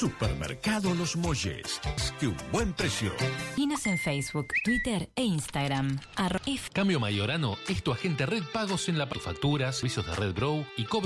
Supermercado Los Molles. ¡Qué un buen precio! Inas en Facebook, Twitter e Instagram. Cambio Mayorano es tu agente Red Pagos en la facturas, servicios de Red Bro y cobro